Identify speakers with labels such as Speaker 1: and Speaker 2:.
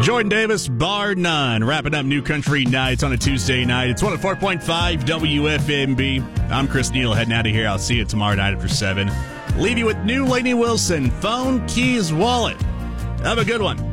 Speaker 1: Jordan Davis, bar none, wrapping up New Country Nights on a Tuesday night. It's 104.5 WFMB. I'm Chris Neal, heading out of here. I'll see you tomorrow night after 7. Leave you with new Lainey Wilson, Phone, Keys, Wallet. Have a good one.